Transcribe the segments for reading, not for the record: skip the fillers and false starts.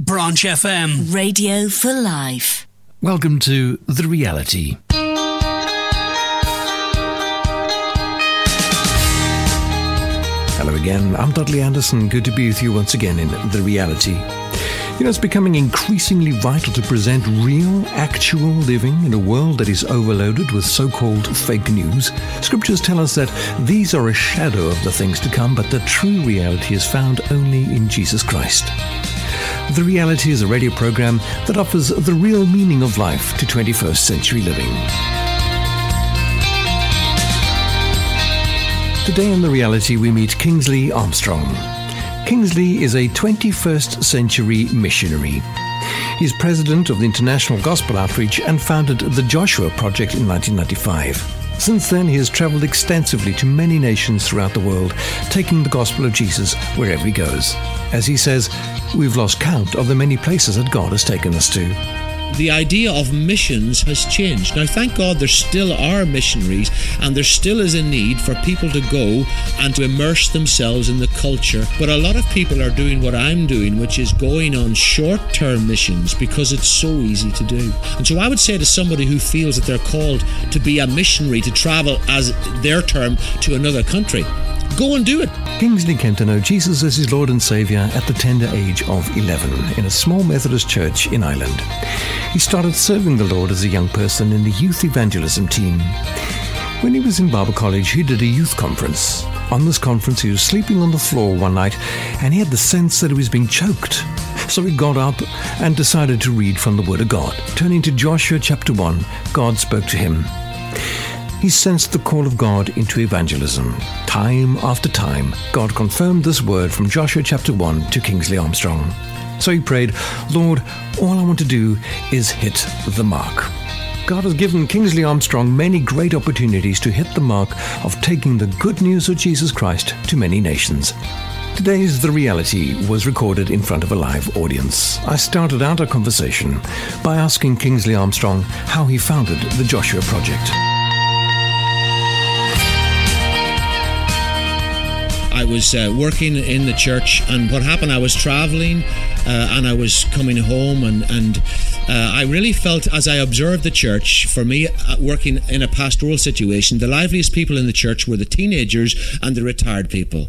Branch FM. Radio for life. Welcome to The Reality. Hello again, I'm Dudley Anderson. Good to be with you once again in The Reality. You know, it's becoming increasingly vital to present real, actual living in a world that is overloaded with so-called fake news. Scriptures tell us that these are a shadow of the things to come, but the true reality is found only in Jesus Christ. The Reality is a radio program that offers the real meaning of life to 21st century living. Today in The Reality we meet Kingsley Armstrong. Kingsley is a 21st century missionary. He's president of the International Gospel Outreach and founded the Joshua Project in 1995. Since then, he has traveled extensively to many nations throughout the world, taking the gospel of Jesus wherever he goes. As he says, we've lost count of the many places that God has taken us to. The idea of missions has changed. Now, thank God there still are missionaries, and there still is a need for people to go and to immerse themselves in the culture. But a lot of people are doing what I'm doing, which is going on short-term missions because it's so easy to do. And so I would say to somebody who feels that they're called to be a missionary, to travel as their term to another country, go and do it. Kingsley came to know Jesus as his Lord and Saviour at the tender age of 11 in a small Methodist church in Ireland. He started serving the Lord as a young person in the youth evangelism team. When he was in Bible college, he did a youth conference. On this conference, he was sleeping on the floor one night and he had the sense that he was being choked. So he got up and decided to read from the Word of God. Turning to Joshua chapter 1, God spoke to him. He sensed the call of God into evangelism. Time after time, God confirmed this word from Joshua chapter 1 to Kingsley Armstrong. So he prayed, Lord, all I want to do is hit the mark. God has given Kingsley Armstrong many great opportunities to hit the mark of taking the good news of Jesus Christ to many nations. Today's The Reality was recorded in front of a live audience. I started out our conversation by asking Kingsley Armstrong how he founded the Joshua Project. I was working in the church, and what happened, I was traveling and I was coming home, and I really felt, as I observed the church, for me, working in a pastoral situation, the liveliest people in the church were the teenagers and the retired people.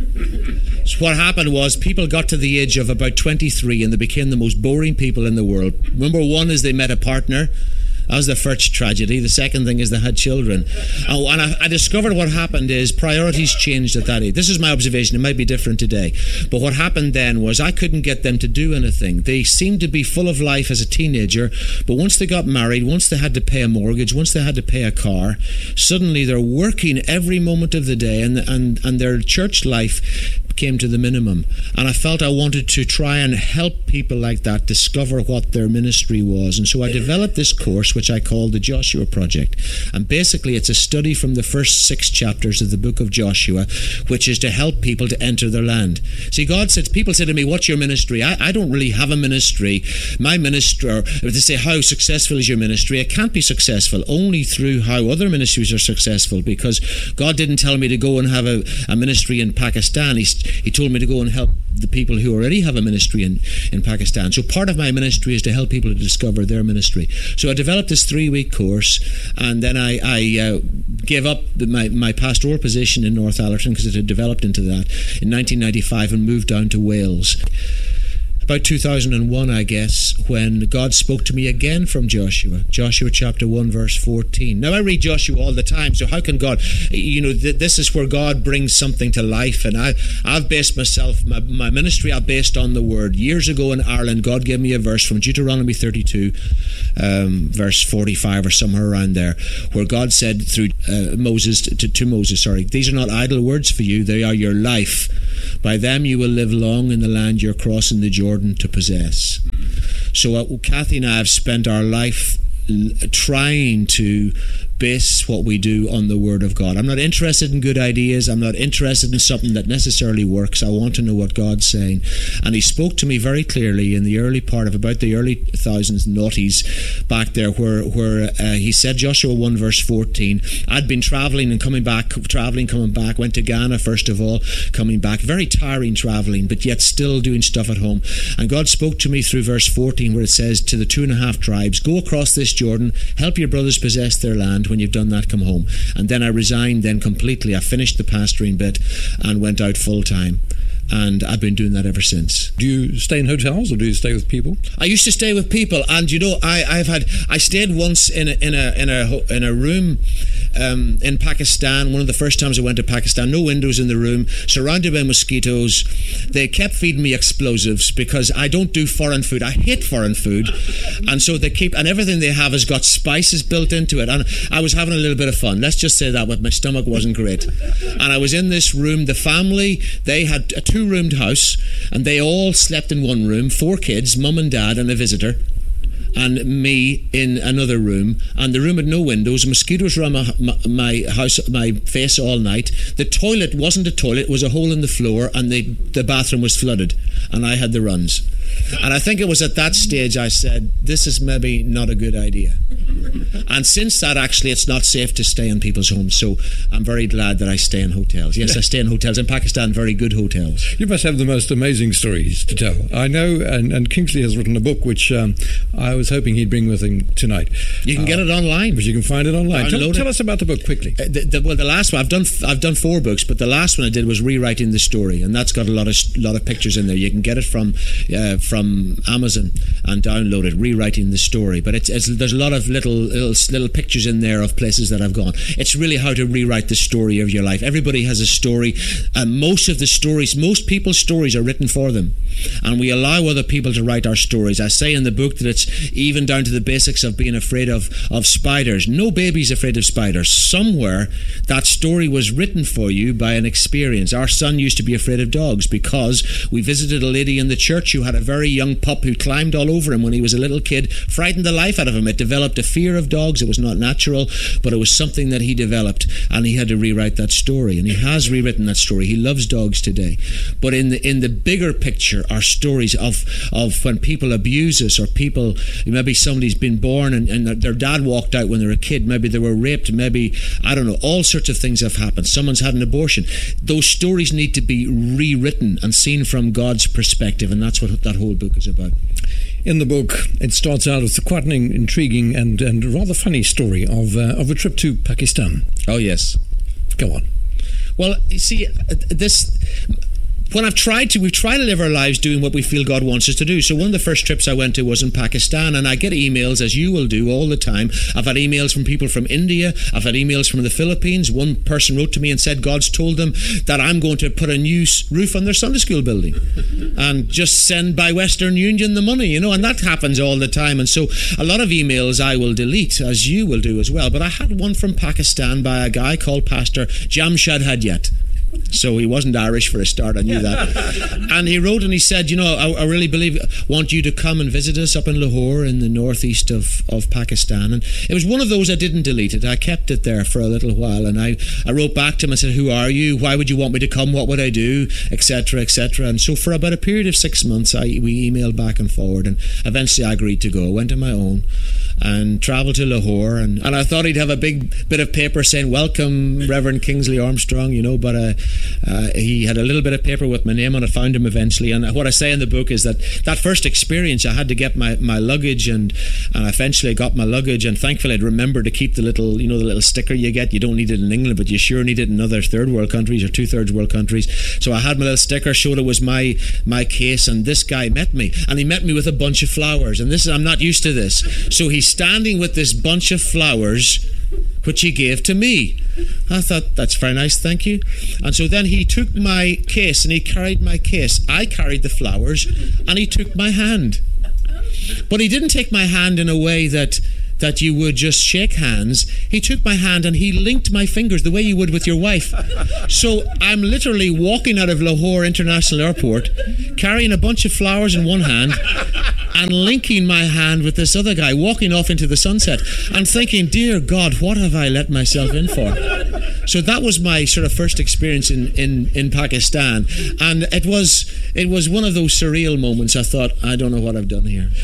So what happened was people got to the age of about 23 and they became the most boring people in the world. Number one is they met a partner. That was the first tragedy. The second thing is they had children. Oh, and I discovered what happened is priorities changed at that age. This is my observation. It might be different today. But what happened then was I couldn't get them to do anything. They seemed to be full of life as a teenager, but once they got married, once they had to pay a mortgage, once they had to pay a car, suddenly they're working every moment of the day, and their church life came to the minimum. And I felt I wanted to try and help people like that discover what their ministry was. And so I developed this course which I called the Joshua Project. And basically it's a study from the first 6 chapters of the book of Joshua, which is to help people to enter their land. See, God said, people say to me, what's your ministry? I don't really have a ministry. My ministry, or if they say, how successful is your ministry? It can't be successful only through how other ministries are successful, because God didn't tell me to go and have a ministry in Pakistan. He told me to go and help the people who already have a ministry in Pakistan. So part of my ministry is to help people to discover their ministry. So I developed this 3-week course, and then I gave up my pastoral position in North Allerton because it had developed into that in 1995 and moved down to Wales. About 2001, I guess, when God spoke to me again from Joshua chapter 1, verse 14. Now, I read Joshua all the time, so how can God, this is where God brings something to life, and I've based myself, my ministry I've based on the Word. Years ago in Ireland, God gave me a verse from Deuteronomy 32, verse 45 or somewhere around there, where God said through Moses, to Moses, these are not idle words for you, they are your life. By them you will live long in the land you're crossing the Jordan to possess. So Kathy and I have spent our life trying to base what we do on the Word of God. I'm not interested in good ideas. I'm not interested in something that necessarily works. I want to know what God's saying. And he spoke to me very clearly in the early part of about the early thousands, noughties back there, where he said, Joshua 1 verse 14, I'd been travelling and coming back, went to Ghana first of all, coming back, very tiring travelling, but yet still doing stuff at home. And God spoke to me through verse 14 where it says to the 2.5 tribes, go across this Jordan, help your brothers possess their land. When you've done that, come home. And then I resigned then completely. I finished the pastoring bit and went out full time. And I've been doing that ever since. Do you stay in hotels or do you stay with people? I used to stay with people, and you know, I stayed once in a room in Pakistan. One of the first times I went to Pakistan, no windows in the room, surrounded by mosquitoes. They kept feeding me explosives because I don't do foreign food. I hate foreign food, and so they keep, and everything they have has got spices built into it. And I was having a little bit of fun. Let's just say that, but my stomach wasn't great. And I was in this room. The family, they had a 2-roomed house, and they all slept in one room, 4 kids, mum and dad and a visitor, and me in another room, and the room had no windows, mosquitoes around my house, my face all night. The toilet wasn't a toilet, it was a hole in the floor, and the bathroom was flooded, and I had the runs. And I think it was at that stage I said, this is maybe not a good idea. And since that, actually, it's not safe to stay in people's homes, so I'm very glad that I stay in hotels. Yes, I stay in hotels in Pakistan, very good hotels. You must have the most amazing stories to tell. I know, and Kingsley has written a book which I was hoping he'd bring with him tonight. You can get it online. But you can find it online. Tell us about the book quickly. The last one, I've done 4 books, but the last one I did was rewriting the story, and that's got a lot of pictures in there. You can get it from Amazon and download it, rewriting the story. But there's a lot of little pictures in there of places that I've gone. It's really how to rewrite the story of your life. Everybody has a story, and most people's stories are written for them, and we allow other people to write our stories. I say in the book that it's even down to the basics of being afraid of spiders. No baby's afraid of spiders. Somewhere that story was written for you by an experience. Our son used to be afraid of dogs because we visited a lady in the church who had a very young pup who climbed all over him when he was a little kid, frightened the life out of him. It developed a fear of dogs. It was not natural, but it was something that he developed, and he had to rewrite that story, and he has rewritten that story. He loves dogs today. But in the bigger picture are stories of when people abuse us, or people, maybe somebody's been born and their dad walked out when they were a kid, maybe they were raped, maybe, I don't know, all sorts of things have happened. Someone's had an abortion. Those stories need to be rewritten and seen from God's perspective, and that's what that whole book is about. In the book, it starts out with quite an intriguing and rather funny story of a trip to Pakistan. Oh, yes. Go on. Well, you see, we've tried to live our lives doing what we feel God wants us to do. So one of the first trips I went to was in Pakistan, and I get emails, as you will do, all the time. I've had emails from people from India. I've had emails from the Philippines. One person wrote to me and said God's told them that I'm going to put a new roof on their Sunday school building and just send by Western Union the money, and that happens all the time. And so a lot of emails I will delete, as you will do as well. But I had one from Pakistan by a guy called Pastor Jamshad Hadiyat. So he wasn't Irish for a start, I knew that. And he wrote and he said, I really want you to come and visit us up in Lahore in the northeast of Pakistan. And it was one of those I didn't delete it. I kept it there for a little while, and I wrote back to him and said, who are you? Why would you want me to come? What would I do? Etc., etc. And so for about a period of 6 months, we emailed back and forward, and eventually I agreed to go. I went on my own and travelled to Lahore, and I thought he'd have a big bit of paper saying, welcome, Reverend Kingsley Armstrong, but he had a little bit of paper with my name on it. Found him eventually, and what I say in the book is that first experience, I had to get my luggage, and I eventually got my luggage, and thankfully I'd remembered to keep the little sticker you get. You don't need it in England, but you sure need it in other third world countries or 2/3 world countries. So I had my little sticker, showed it was my case, and this guy met me, and he met me with a bunch of flowers, and I'm not used to this. So he's standing with this bunch of flowers, which he gave to me. I thought, that's very nice, thank you. And so then he took my case and he carried my case. I carried the flowers and he took my hand. But he didn't take my hand in a way that that you would just shake hands. He took my hand and he linked my fingers the way you would with your wife. So I'm literally walking out of Lahore International Airport, carrying a bunch of flowers in one hand and linking my hand with this other guy, walking off into the sunset and thinking, dear God, what have I let myself in for? So that was my sort of first experience in Pakistan, and it was one of those surreal moments. I thought, I don't know what I've done here.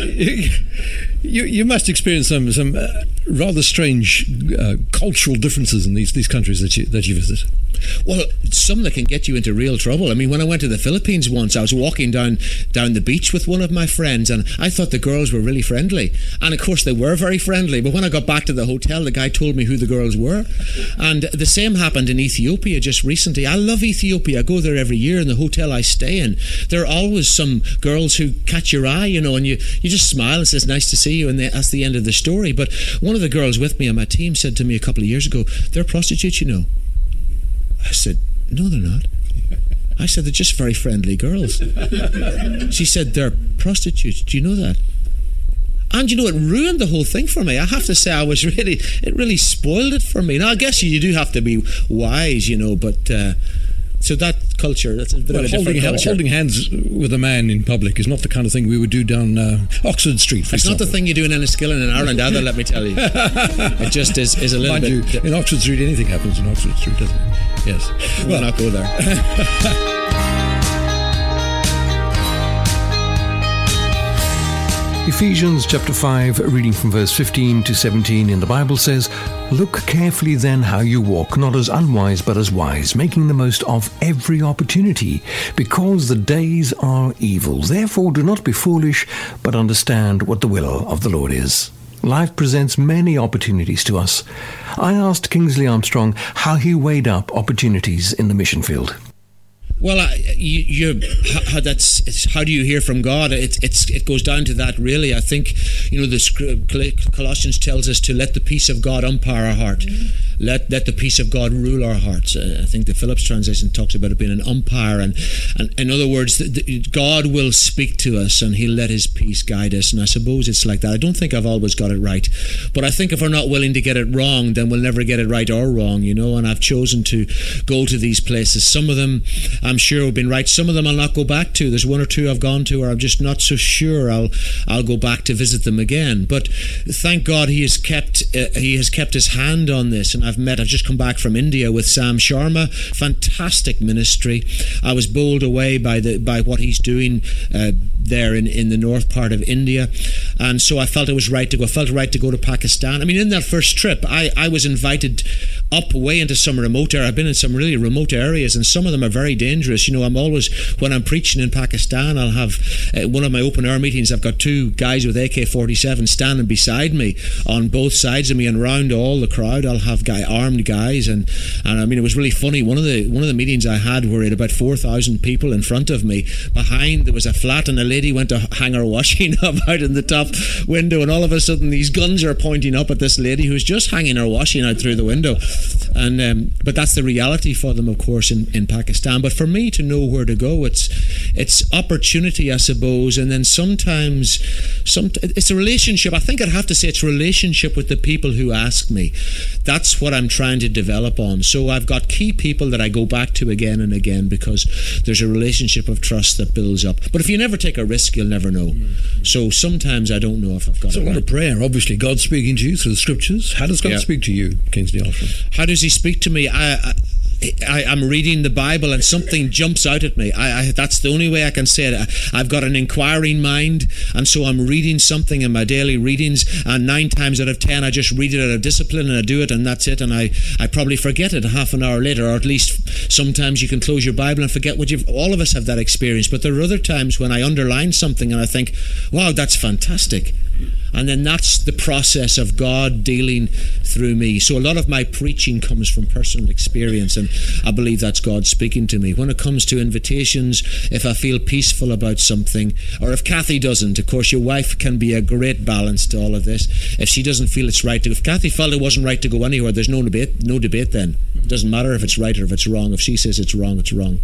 You must experience some rather strange cultural differences in these countries that you visit. Well, some that can get you into real trouble. I mean, when I went to the Philippines once, I was walking down the beach with one of my friends, and I thought the girls were really friendly, and of course they were very friendly. But when I got back to the hotel, the guy told me who the girls were, and the same happened in Ethiopia just recently. I love Ethiopia. I go there every year, and the hotel I stay in, there are always some girls who catch your eye, and you just smile and says, nice to see you, and that's the end of the story. But one of the girls with me on my team said to me a couple of years ago, they're prostitutes, I said, no, they're not. I said, they're just very friendly girls. She said, they're prostitutes. Do you know that? And it ruined the whole thing for me. I have to say, it really spoiled it for me. Now, I guess you do have to be wise, but so that culture, that's a bit of a different culture. Holding hands with a man in public is not the kind of thing we would do down Oxford Street, for example. It's not the thing you do in Enniskillen in Ireland either, let me tell you. It just is a little Mind bit... you, in Oxford Street, anything happens in Oxford Street, doesn't it? Yes. We'll not go there. Ephesians chapter 5, reading from verse 15 to 17 in the Bible says, "Look carefully then how you walk, not as unwise but as wise, making the most of every opportunity, because the days are evil. Therefore do not be foolish, but understand what the will of the Lord is." Life presents many opportunities to us. I asked Kingsley Armstrong how he weighed up opportunities in the mission field. Well, how do you hear from God? It goes down to that, really. I think, the Colossians tells us to let the peace of God umpire our heart. Let the peace of God rule our hearts. I think the Phillips translation talks about it being an umpire. And in other words, God will speak to us and He'll let His peace guide us. And I suppose it's like that. I don't think I've always got it right. But I think if we're not willing to get it wrong, then we'll never get it right or wrong, And I've chosen to go to these places. Some of them I'm sure have been right. Some of them I'll not go back to. There's one or two I've gone to where I'm just not so sure I'll go back to visit them again. But thank God He has kept His hand on this. And I've just come back from India with Sam Sharma. Fantastic ministry. I was bowled away by what he's doing there in the north part of India, and so I felt it was right to go. I felt right to go to Pakistan. I mean, in that first trip, I was invited up way into some remote area. I've been in some really remote areas, and some of them are very dangerous. I'm always, when I'm preaching in Pakistan, I'll have one of my open air meetings. I've got two guys with AK-47 standing beside me on both sides of me, and around all the crowd, I'll have armed guys. And I mean, it was really funny. One of the meetings I had were at about 4,000 people in front of me. Behind there was a flat, and a lady went to hang her washing up out in the top window, and all of a sudden these guns are pointing up at this lady who's just hanging her washing out through the window. And but that's the reality for them, of course, in Pakistan. But for me to know where to go, it's opportunity, I suppose. And then sometimes it's a relationship. I think I'd have to say it's relationship with the people who ask me. That's what I'm trying to develop on. So I've got key people that I go back to again and again, because there's a relationship of trust that builds up. But if you never take a risk, you'll never know. So sometimes I don't know if I've got it right. So what a prayer. Obviously, God's speaking to you through the Scriptures. How does God speak to you, Kingsley Armstrong? How does He speak to me? I'm reading the Bible and something jumps out at me. That's the only way I can say it. I've got an inquiring mind, and so I'm reading something in my daily readings, and 9 times out of 10 I just read it out of discipline and I do it, and that's it, and I probably forget it half an hour later, or at least sometimes you can close your Bible and forget what all of us have that experience. But there are other times when I underline something and I think, wow, that's fantastic. And then that's the process of God dealing through me. So a lot of my preaching comes from personal experience, and I believe that's God speaking to me. When it comes to invitations, if I feel peaceful about something, or if Kathy doesn't, of course your wife can be a great balance to all of this. If she doesn't feel it's right to, if Kathy felt it wasn't right to go anywhere, there's no debate then. It doesn't matter if it's right or if it's wrong. If she says it's wrong, it's wrong.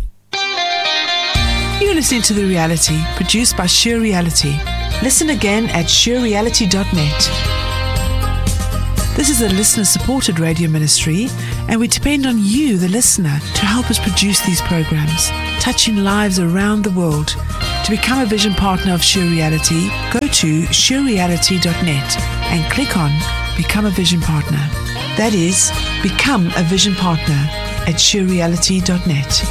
You're listening to The Reality, produced by Sheer Reality. Listen again at sheerreality.net. This is a listener-supported radio ministry, and we depend on you, the listener, to help us produce these programs, touching lives around the world. To become a Vision Partner of Sure Reality, go to surereality.net and click on Become a Vision Partner. That is, become a Vision Partner at surereality.net.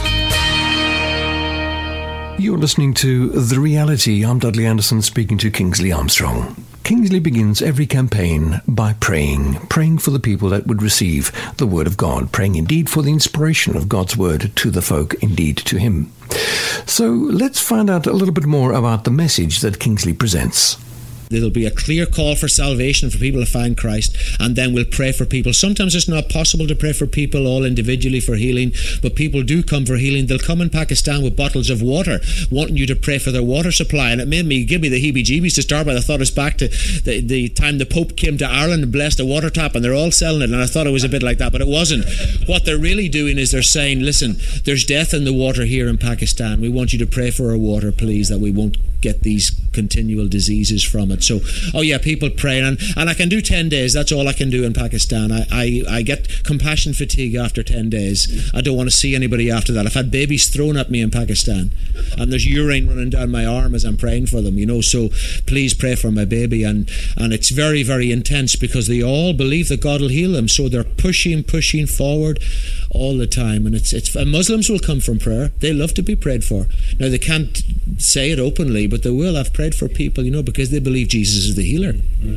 You're listening to The Reality. I'm Dudley Anderson speaking to Kingsley Armstrong. Kingsley begins every campaign by praying for the people that would receive the Word of God, praying indeed for the inspiration of God's Word to the folk, indeed to Him. So let's find out a little bit more about the message that Kingsley presents. There'll be a clear call for salvation for people to find Christ, and then we'll pray for people. Sometimes it's not possible to pray for people all individually for healing, but people do come for healing. They'll come in Pakistan with bottles of water, wanting you to pray for their water supply, and it give me the heebie-jeebies to start with. I thought it was back to the time the Pope came to Ireland and blessed a water tap, and they're all selling it, and I thought it was a bit like that, but it wasn't. What they're really doing is they're saying, listen, there's death in the water here in Pakistan. We want you to pray for our water, please, that we won't get these continual diseases from it. So, people praying, and I can do 10 days. That's all I can do in Pakistan. I get compassion fatigue after 10 days. I don't want to see anybody after that. I've had babies thrown at me in Pakistan, and there's urine running down my arm as I'm praying for them, so please pray for my baby. And it's very, very intense because they all believe that God will heal them, so they're pushing forward all the time. And it's Muslims will come from prayer. They love to be prayed for. Now, they can't say it openly, but they will. I've prayed for people, because they believe Jesus is the healer.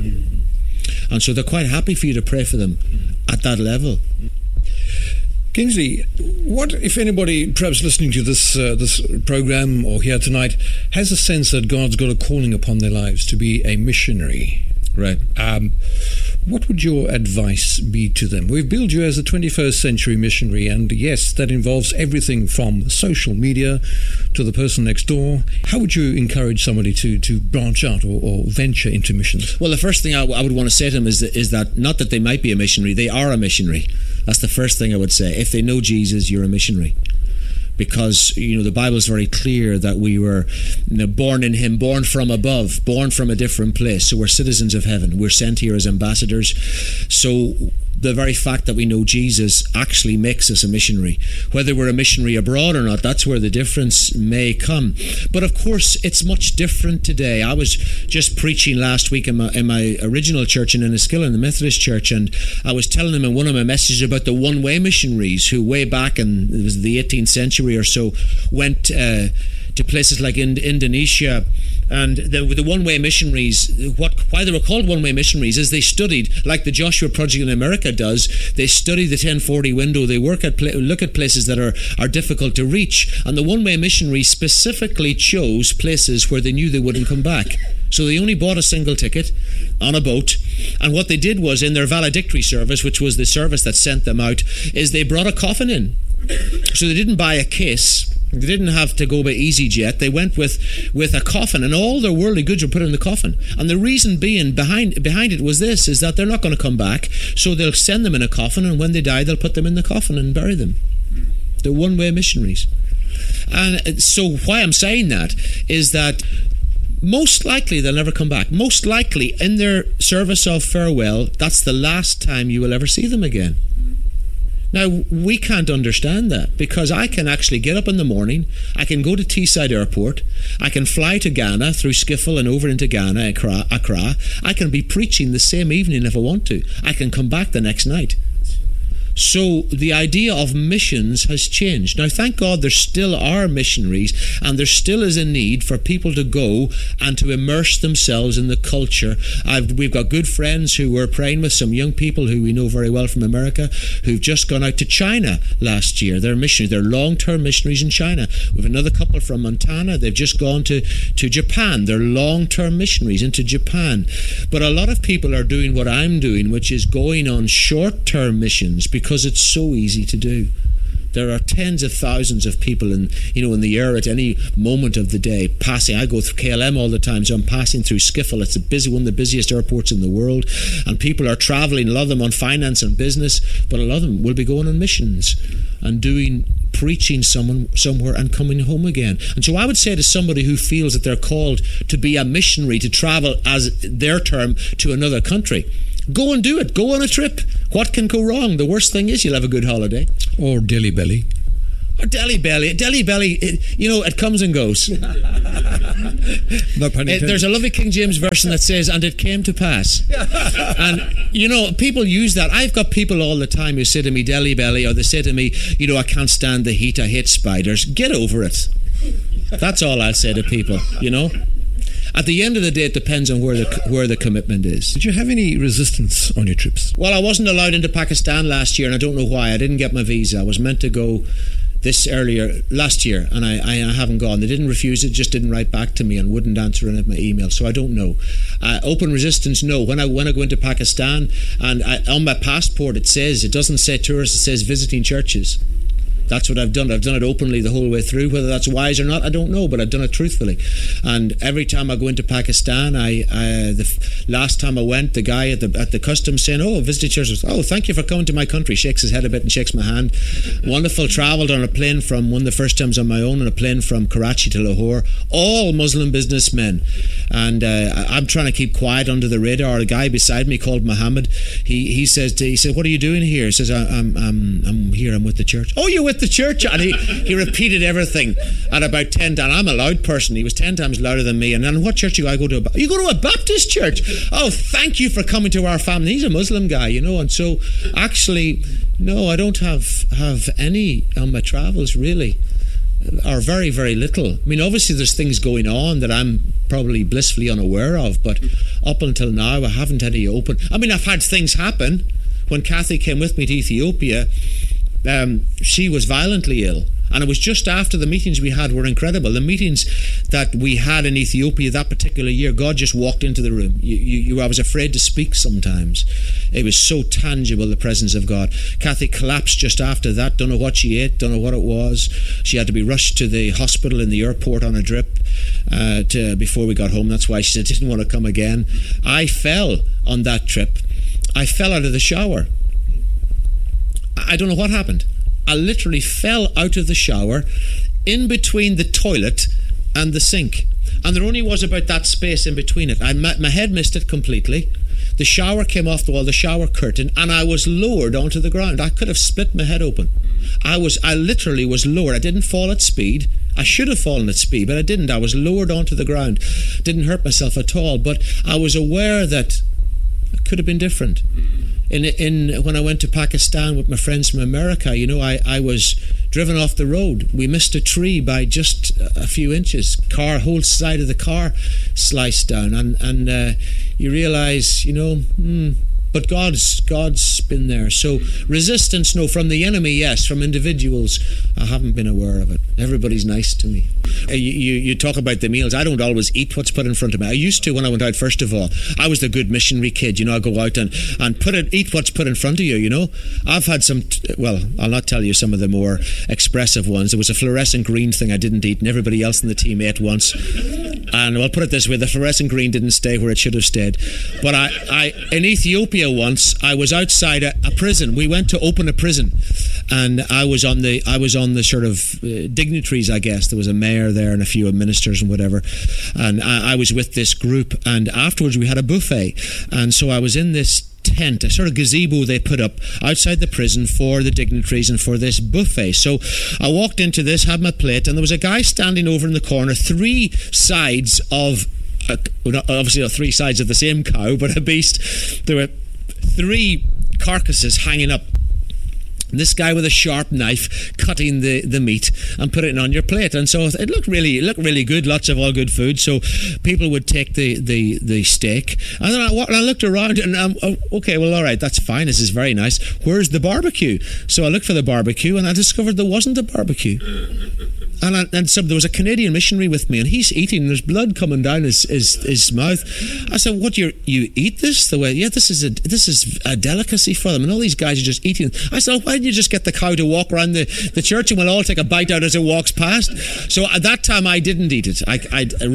Mm-hmm. And so they're quite happy for you to pray for them at that level. Kingsley, what if anybody perhaps listening to this program or here tonight has a sense that God's got a calling upon their lives to be a missionary? Right. What would your advice be to them? We've billed you as a 21st century missionary, and yes, that involves everything from social media to the person next door. How would you encourage somebody to branch out or venture into missions? Well, the first thing I would want to say to them is that not that they might be a missionary, they are a missionary. That's the first thing I would say. If they know Jesus, you're a missionary. Because, the Bible is very clear that we were born in Him, born from above, born from a different place. So we're citizens of heaven. We're sent here as ambassadors. So the very fact that we know Jesus actually makes us a missionary. Whether we're a missionary abroad or not, that's where the difference may come. But of course, it's much different today. I was just preaching last week in my original church in Enniskillen, the Methodist Church, and I was telling them in one of my messages about the one-way missionaries who way back in the 18th century or so went to places like Indonesia. And the one-way missionaries, why they were called one-way missionaries is they studied, like the Joshua Project in America does, they study the 1040 window, they look at places that are difficult to reach, and the one-way missionaries specifically chose places where they knew they wouldn't come back. So they only bought a single ticket on a boat, and what they did was, in their valedictory service, which was the service that sent them out, is they brought a coffin in. So they didn't buy a case. They didn't have to go by EasyJet. They went with a coffin, and all their worldly goods were put in the coffin. And the reason being behind it was this, is that they're not going to come back, so they'll send them in a coffin, and when they die, they'll put them in the coffin and bury them. They're one-way missionaries. And so why I'm saying that is that most likely they'll never come back. Most likely, in their service of farewell, that's the last time you will ever see them again. Now, we can't understand that, because I can actually get up in the morning, I can go to Teesside Airport, I can fly to Ghana through Schiphol and over into Ghana, Accra. I can be preaching the same evening if I want to. I can come back the next night. So the idea of missions has changed. Now, thank God there still are missionaries, and there still is a need for people to go and to immerse themselves in the culture. We've got good friends who were praying with some young people who we know very well from America, who've just gone out to China last year. They're missionaries. They're long-term missionaries in China. We have another couple from Montana. They've just gone to Japan. They're long-term missionaries into Japan. But a lot of people are doing what I'm doing, which is going on short-term missions, because it's so easy to do. There are tens of thousands of people in the air at any moment of the day passing. I go through KLM all the time, so I'm passing through Schiphol. It's one of the busiest airports in the world, and people are traveling, a lot of them on finance and business, but a lot of them will be going on missions and doing preaching somewhere and coming home again. And so I would say to somebody who feels that they're called to be a missionary, to travel as their term to another country, go and do it. Go on a trip. What can go wrong? The worst thing is you'll have a good holiday. Or Delhi Belly. Or Delhi Belly, it comes and goes. No pun intended. There's a lovely King James version that says, and it came to pass. And, people use that. I've got people all the time who say to me, Delhi Belly, or they say to me, I can't stand the heat, I hate spiders. Get over it. That's all I'll say to people, At the end of the day, it depends on where the commitment is. Did you have any resistance on your trips? Well, I wasn't allowed into Pakistan last year, and I don't know why. I didn't get my visa. I was meant to go last year, and I haven't gone. They didn't refuse it, just didn't write back to me and wouldn't answer any of my emails, so I don't know. Open resistance, no. When I go into Pakistan, and on my passport it doesn't say tourist, it says visiting churches. That's what I've done. I've done it openly the whole way through. Whether that's wise or not, I don't know, but I've done it truthfully. And every time I go into Pakistan, the last time I went, the guy at the customs saying, "Oh, visited churches. Oh, thank you for coming to my country." Shakes his head a bit and shakes my hand. Wonderful. Travelled on a plane from one of the first times on my own, on a plane from Karachi to Lahore. All Muslim businessmen. And I'm trying to keep quiet under the radar. A guy beside me called Muhammad. He said, "What are you doing here?" He says, "I'm here. I'm with the church." "Oh, you're with the church?" And he repeated everything at about 10 times. I'm a loud person. He was 10 times louder than me. And then, "What church you go to?" "You go to a Baptist church." "Oh, thank you for coming to our family." He's a Muslim guy, And so, actually, no, I don't have any on my travels, really. Or very, very little. I mean, obviously there's things going on that I'm probably blissfully unaware of, but up until now I haven't had any open. I mean, I've had things happen. When Kathy came with me to Ethiopia, she was violently ill, and it was just after the meetings we had were incredible. The meetings that we had in Ethiopia that particular year, God just walked into the room. I was afraid to speak sometimes. It was so tangible, the presence of God. Kathy collapsed just after that. Don't know what she ate, don't know what it was. She had to be rushed to the hospital in the airport on a drip before we got home. That's why she said didn't want to come again. I fell on that trip. I fell out of the shower. I don't know what happened. I literally fell out of the shower in between the toilet and the sink. And there only was about that space in between it. My head missed it completely. The shower came off the wall, the shower curtain, and I was lowered onto the ground. I could have split my head open. I literally was lowered. I didn't fall at speed. I should have fallen at speed, but I didn't. I was lowered onto the ground. Didn't hurt myself at all, but I was aware that it could have been different. When I went to Pakistan with my friends from America, I was driven off the road. We missed a tree by just a few inches. Whole side of the car sliced down, and you realise, but God's been there. So resistance, no. From the enemy, yes. From individuals, I haven't been aware of it. Everybody's nice to me. You talk about the meals. I don't always eat what's put in front of me. I used to when I went out. First of all, I was the good missionary kid. I go out and eat what's put in front of you. I've had some. I'll not tell you some of the more expressive ones. There was a fluorescent green thing I didn't eat, and everybody else in the team ate once. And I'll put it this way: the fluorescent green didn't stay where it should have stayed. But I in Ethiopia once, I was outside a prison. We went to open a prison, and I was on the sort of dignitaries, I guess. There was a mayor there and a few ministers and whatever, and I was with this group, and afterwards we had a buffet, and so I was in this tent, a sort of gazebo they put up outside the prison for the dignitaries and for this buffet. So I walked into this, had my plate, and there was a guy standing over in the corner, three sides of obviously not three sides of the same cow, but a beast. There were three carcasses hanging up. And this guy with a sharp knife cutting the meat and putting it on your plate. And so it looked really good, lots of all good food. So people would take the steak. And then I looked around and okay, well, all right, that's fine. This is very nice. Where's the barbecue? So I looked for the barbecue and I discovered there wasn't a barbecue. And so there was a Canadian missionary with me, and he's eating, and there's blood coming down his mouth. I said, "What, you eat this the way? Yeah, this is a delicacy for them, and all these guys are just eating." I said, "Why didn't you just get the cow to walk around the church, and we'll all take a bite out as it walks past?" So at that time, I didn't eat it.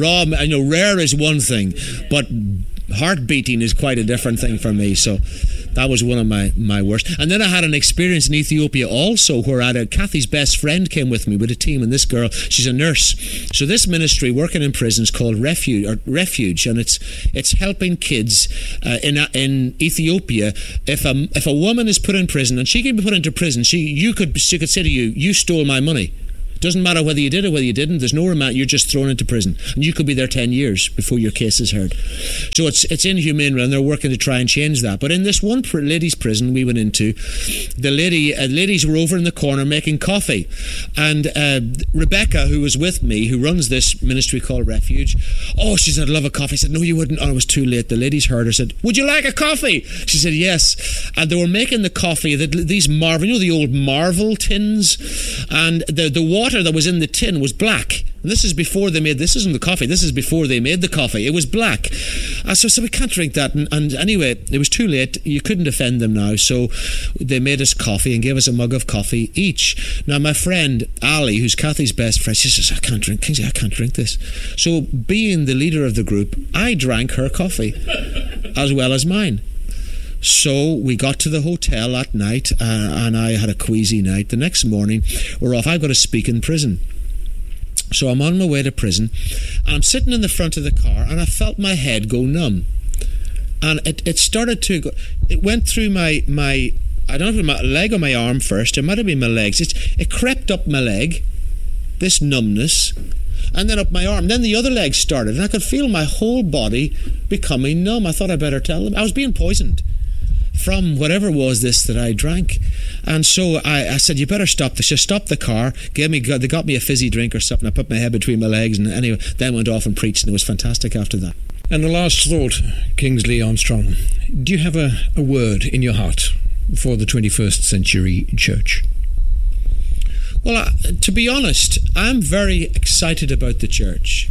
Rare is one thing, but heart beating is quite a different thing for me. So, That was one of my worst. And then I had an experience in Ethiopia also where Kathy's best friend came with me with a team, and this girl, she's a nurse. So this ministry working in prisons called Refuge, and it's helping kids in Ethiopia. If a woman is put in prison, and she can be put into prison, she could say to you, you stole my money. Doesn't matter whether you did or whether you didn't. There's no remand. You're just thrown into prison, and you could be there 10 years before your case is heard. So it's inhumane, and they're working to try and change that. But in this one ladies' prison we went into, the ladies were over in the corner making coffee, and Rebecca, who was with me, who runs this ministry called Refuge, she said, I'd love a coffee. I said, no, you wouldn't. Oh, it was too late. The ladies heard her. Said, would you like a coffee? She said, yes. And they were making the coffee. These Marvel, the old Marvel tins, and the water that was in the tin was black. And this is before they made, this isn't the coffee, this is before they made the coffee. It was black. So we can't drink that. And anyway, it was too late. You couldn't offend them now. So they made us coffee and gave us a mug of coffee each. Now, my friend Ali, who's Kathy's best friend, she says, Kingsley, I can't drink this. So being the leader of the group, I drank her coffee as well as mine. So we got to the hotel that night, and I had a queasy night. The next morning, we're off. I've got to speak in prison. So I'm on my way to prison, and I'm sitting in the front of the car, and I felt my head go numb. And it started to go, it went through my I don't know if it was my leg or my arm first. It might have been my legs. It crept up my leg, this numbness, and then up my arm. Then the other leg started, and I could feel my whole body becoming numb. I thought I better tell them. I was being poisoned from whatever was this that I drank. And so I said, you better stop this. Just stop the car. They got me a fizzy drink or something. I put my head between my legs, and anyway, then went off and preached, and it was fantastic after that. And the last thought, Kingsley Armstrong, do you have a word in your heart for the 21st century church? Well, to be honest, I'm very excited about the church.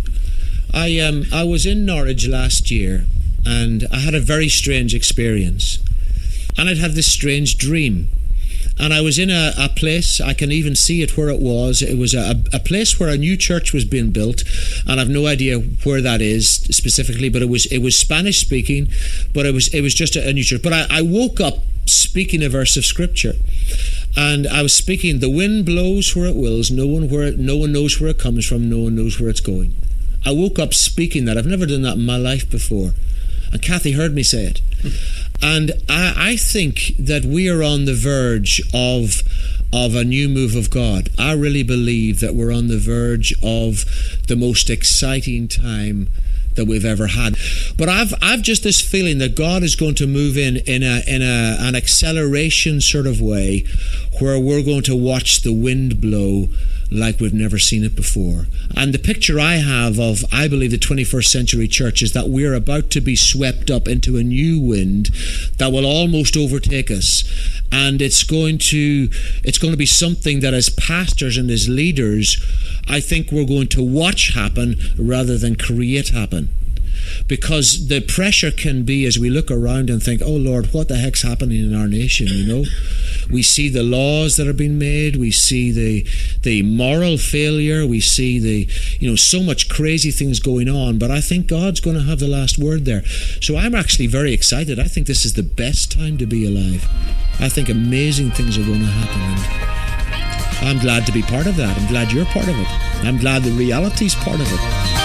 I was in Norwich last year, and I had a very strange experience. And I'd had this strange dream. And I was in a place, I can even see it where it was. It was a place where a new church was being built, and I've no idea where that is specifically, but it was Spanish speaking, but it was just a new church. But I woke up speaking a verse of scripture, and I was speaking, the wind blows where it wills, no one knows where it comes from, no one knows where it's going. I woke up speaking that. I've never done that in my life before. And Kathy heard me say it. And I think that we are on the verge of a new move of God. I really believe that we're on the verge of the most exciting time that we've ever had. But I've just this feeling that God is going to move in an acceleration sort of way, where we're going to watch the wind blow like we've never seen it before. And the picture I have of, I believe, the 21st century church is that we're about to be swept up into a new wind that will almost overtake us. And it's going to be something that as pastors and as leaders, I think we're going to watch happen rather than create happen. Because the pressure can be, as we look around and think, oh Lord, what the heck's happening in our nation, you know? We see the laws that are being made, we see the moral failure, we see so much crazy things going on, but I think God's going to have the last word there. So I'm actually very excited. I think this is the best time to be alive. I think amazing things are going to happen, and I'm glad to be part of that. I'm glad you're part of it. I'm glad the reality's part of it.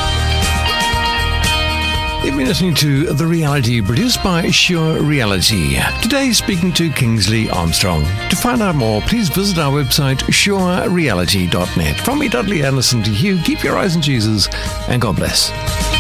You've been listening to The Reality, produced by Sure Reality. Today, speaking to Kingsley Armstrong. To find out more, please visit our website, surereality.net. From me, Dudley Anderson, to you, keep your eyes on Jesus, and God bless.